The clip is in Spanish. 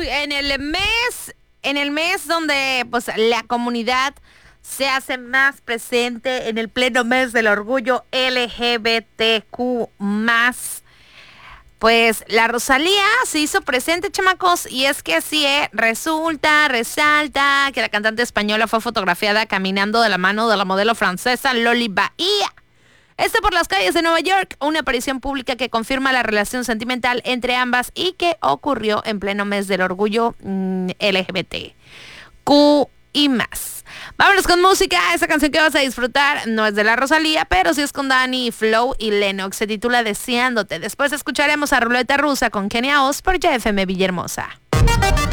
en el mes donde pues la comunidad se hace más presente, en el pleno mes del orgullo LGBTQ+, pues la Rosalía se hizo presente, chamacos, y es que sí, resalta que la cantante española fue fotografiada caminando de la mano de la modelo francesa Loli Bahía. Esto por las calles de Nueva York, una aparición pública que confirma la relación sentimental entre ambas y que ocurrió en pleno mes del orgullo LGBTQ y más. Vámonos con música. Esta canción que vas a disfrutar no es de la Rosalía, pero sí es con Dani, Flow y Lennox. Se titula Deseándote. Después escucharemos a Ruleta Rusa con Kenia Oz por JFM Villahermosa.